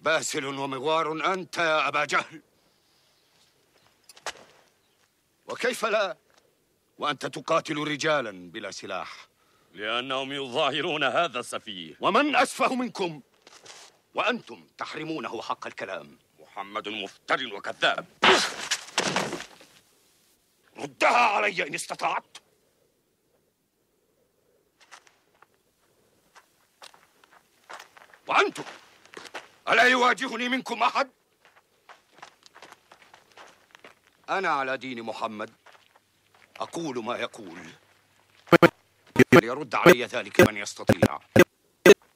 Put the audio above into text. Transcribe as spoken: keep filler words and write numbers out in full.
باسل ومغوار أنت يا أبا جهل. وكيف لا وأنت تقاتل رجالا بلا سلاح؟ لأنهم يظاهرون هذا السفيه. ومن أسفه منكم وأنتم تحرمونه حق الكلام؟ محمد مفتر وكذاب. ردها علي إن استطعت. وأنتم ألا يواجهني منكم أحد؟ أنا على دين محمد، أقول ما يقول، فليرد علي ذلك من يستطيع.